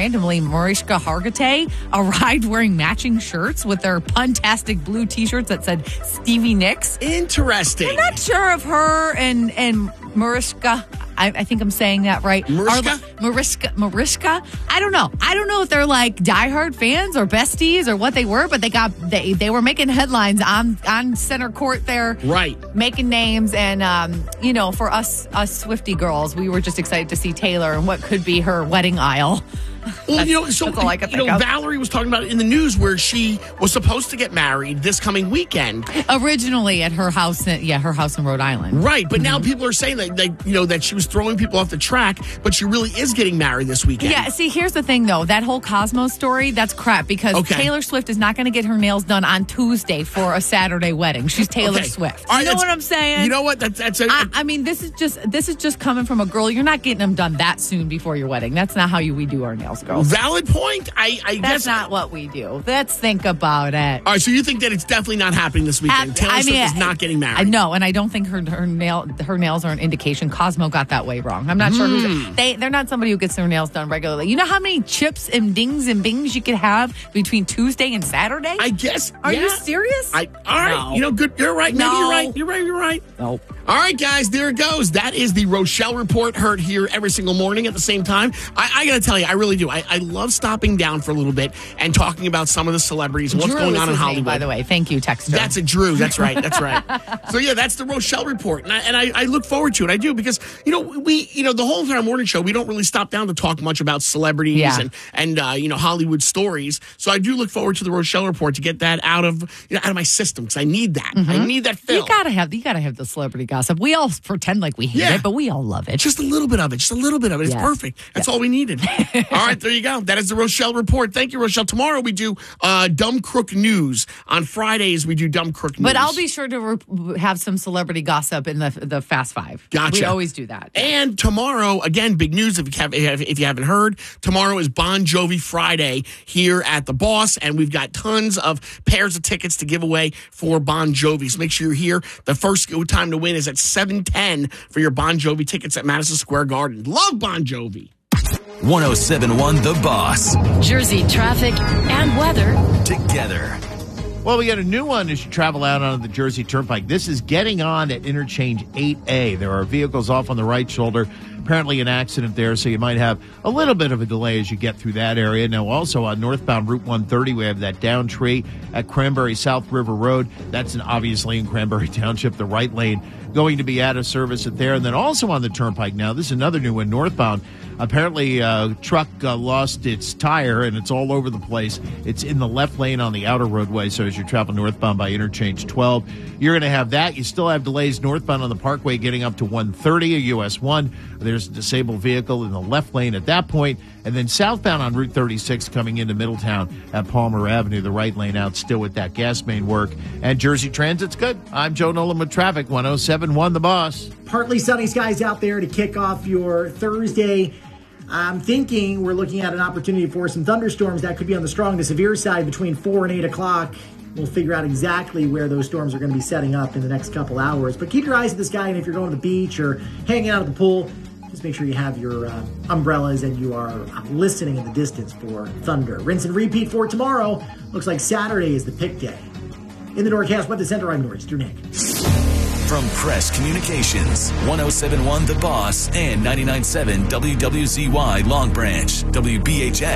randomly, Mariska Hargitay arrived wearing matching shirts with their puntastic blue T-shirts that said Stevie Nicks. Interesting. I'm not sure if her and Mariska, I think I'm saying that right. Mariska? I don't know. I don't know if they're like diehard fans or besties or what they were, but they were making headlines on center court there. Right. Making names. And, for us Swiftie girls, we were just excited to see Taylor and what could be her wedding aisle. Well, that's all I could think of. Valerie was talking about it in the news where she was supposed to get married this coming weekend. Originally at her house, her house in Rhode Island. Right, but now people are saying that she was throwing people off the track, but she really is getting married this weekend. Yeah, see, here's the thing, though. That whole Cosmo story, that's crap because Taylor Swift is not going to get her nails done on Tuesday for a Saturday wedding. She's Taylor Swift. You know what I'm saying? You know what? That's it. I mean, this is just coming from a girl. You're not getting them done that soon before your wedding. That's not how we do our nails, girls. Valid point. I guess that's not what we do. Let's think about it. All right, so you think that it's definitely not happening this weekend? Taylor Swift is not getting married. No, and I don't think her nails are an indication. Cosmo got that way wrong. I'm not sure they're not somebody who gets their nails done regularly. You know how many chips and dings and bings you could have between Tuesday and Saturday? I guess. Are you serious? All right. No. Good. You're right. No. Maybe you're right. Nope. All right, guys, there it goes. That is the Rochelle Report, heard here every single morning at the same time. I got to tell you, I really do. I love stopping down for a little bit and talking about some of the celebrities and what's going on in Hollywood. By the way, thank you, Texter. That's a Drew. That's right. So, yeah, that's the Rochelle Report. And I look forward to it. I do because, the whole entire morning show, we don't really stop down to talk much about celebrities and Hollywood stories. So I do look forward to the Rochelle Report to get that out of my system because I need that. I need that fill. You gotta have the celebrity gossip. We all pretend like we hate it, but we all love it. Just a little bit of it. It's perfect. That's all we needed. All right, there you go. That is the Rochelle Report. Thank you, Rochelle. Tomorrow we do Dumb Crook News. On Fridays we do Dumb Crook News. But I'll be sure to have some celebrity gossip in the Fast Five. Gotcha. We always do that. And tomorrow, again, big news if you haven't heard, tomorrow is Bon Jovi Friday here at the Boss, and we've got tons of pairs of tickets to give away for Bon Jovi. So make sure you're here. The first time to win is at 7:10 for your Bon Jovi tickets at Madison Square Garden. Love Bon Jovi. 107.1 The Boss. Jersey traffic and weather together. Well, we got a new one as you travel out on the Jersey Turnpike. This is getting on at interchange 8A. There are vehicles off on the right shoulder. Apparently an accident there, so you might have a little bit of a delay as you get through that area. Now, also on northbound Route 130, we have that down tree at Cranberry South River Road. That's obviously in Cranberry Township, the right lane going to be out of service at there. And then also on the Turnpike now, this is another new one, northbound. Apparently, a truck lost its tire, and it's all over the place. It's in the left lane on the outer roadway, so as you travel northbound by interchange 12, you're going to have that. You still have delays northbound on the Parkway getting up to 130 of US 1. There's a disabled vehicle in the left lane at that point. And then southbound on Route 36 coming into Middletown at Palmer Avenue, the right lane out still with that gas main work. And Jersey Transit's good. I'm Joe Nolan with traffic, 107.1 The Boss. Partly sunny skies out there to kick off your Thursday. I'm thinking we're looking at an opportunity for some thunderstorms that could be on the strong to severe side between 4 and 8 o'clock. We'll figure out exactly where those storms are going to be setting up in the next couple hours. But keep your eyes at the sky, and if you're going to the beach or hanging out at the pool, just make sure you have your umbrellas and you are listening in the distance for thunder. Rinse and repeat for tomorrow. Looks like Saturday is the pick day. In the Norcast Weather Center, I'm Norris Nick. From Crest Communications, 107.1 The Boss and 99.7 WWZY Long Branch, WBHX.